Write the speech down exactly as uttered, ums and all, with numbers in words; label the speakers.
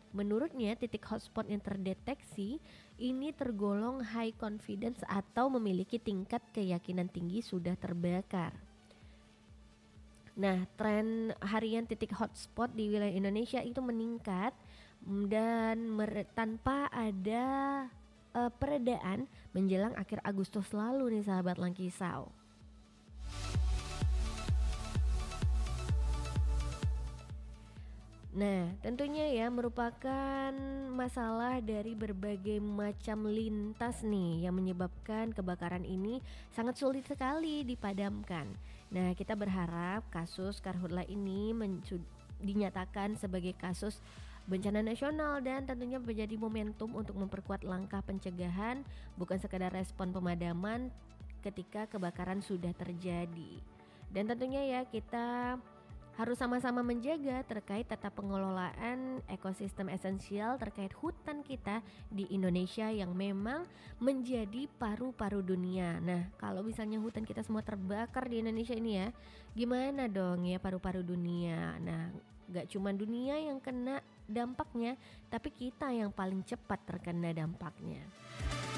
Speaker 1: Menurutnya, titik hotspot yang terdeteksi ini tergolong high confidence atau memiliki tingkat keyakinan tinggi sudah terbakar. Nah, tren harian titik hotspot di wilayah Indonesia itu meningkat dan mer- tanpa ada uh, peredaan menjelang akhir Agustus lalu nih sahabat Langkisau. Nah, tentunya ya merupakan masalah dari berbagai macam lintas nih yang menyebabkan kebakaran ini sangat sulit sekali dipadamkan. Nah, kita berharap kasus karhutla ini mencu- dinyatakan sebagai kasus bencana nasional dan tentunya menjadi momentum untuk memperkuat langkah pencegahan, bukan sekadar respon pemadaman ketika kebakaran sudah terjadi. Dan tentunya ya kita harus sama-sama menjaga terkait tata pengelolaan ekosistem esensial terkait hutan kita di Indonesia yang memang menjadi paru-paru dunia. Nah, kalau misalnya hutan kita semua terbakar di Indonesia ini ya, gimana dong ya paru-paru dunia? Nah, gak cuma dunia yang kena dampaknya, tapi kita yang paling cepat terkena dampaknya.